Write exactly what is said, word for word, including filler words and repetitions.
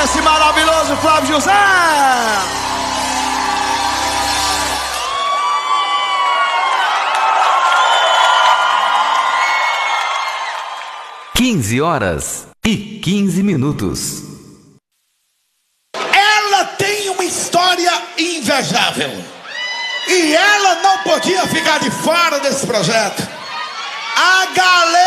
esse maravilhoso Flávio José. quinze horas e quinze minutos. Ela tem uma história invejável e ela não podia ficar de fora desse projeto. A galera